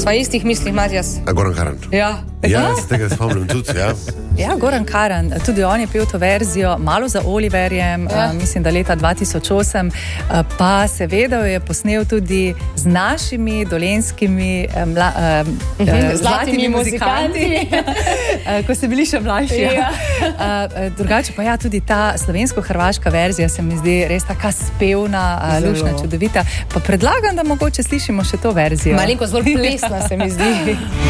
Sva istih mislih, Matjas. Goran Karan. Ja. Ja, z tega spomnim tudi, ja. Ja, Goran Karan, tudi on je pel to verzijo malo za Oliverjem, mislim, da leta 2008, pa seveda je posnel tudi z našimi dolenskimi zlatimi muzikanti, ko ste bili še mlajši. Ja. Drugače pa ja, tudi ta slovensko-hrvaška verzija se mi zdi res taka spevna, lušna, čudovita. Pa predlagam, da mogoče slišimo še to verzijo. Malenkost bolj plesna se mi zdi.